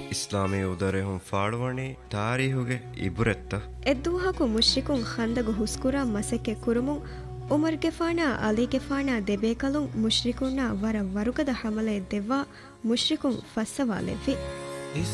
ಇಸ್ಲಾಮಿ ಉದರೆಹುಂ ಫಾಳುವಣಿ ತಾರೀಹುಗೆ ಇಬುರೆತ್ತ ಎದ್ದುವಹಕು ಮುಶ್ರಿಕುಂ ಖಂದಗು ಹುಸ್ಕುರಾ ಮಸೆಕ್ಕೆ ಕುರುಮುಂ ಉಮರ್ಗೆ ಫಾಣಾ ಅಲಿಗೆ ಫಾಣಾ ದೆಬೇಕಲುಂ ಮುಶ್ರಿಕುನ್ನ ವರ ವರುಗದ ಹಮಲೆ ದೆವ್ವಾ ಮುಶ್ರಿಕುಂ ಫಸ್ಸವಾಲೆವ್ವಿ